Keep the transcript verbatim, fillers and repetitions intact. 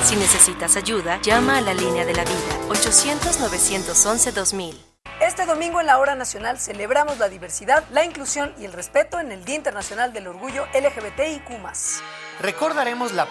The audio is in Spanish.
Si necesitas ayuda, llama a la línea de la vida, ochocientos, novecientos once, dos mil. Este domingo en la Hora Nacional celebramos la diversidad, la inclusión y el respeto en el Día Internacional del Orgullo L G B T I Q más. Recordaremos la